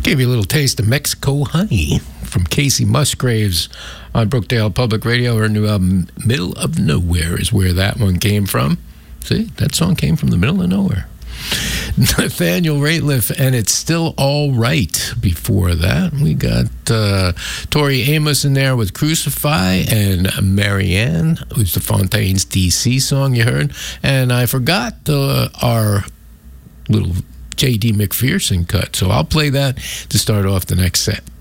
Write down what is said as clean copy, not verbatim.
Gave you a little taste of Mexico Honey from Casey Musgraves on Brookdale Public Radio. Her new album, Middle of Nowhere, is where that one came from. See, that song came from the middle of nowhere. Nathaniel Rateliff, and It's Still All Right. Before that, we got Tori Amos in there with Crucify, and Marianne, who's the Fontaines DC song you heard. And I forgot our little J.D. McPherson cut, so I'll play that to start off the next set.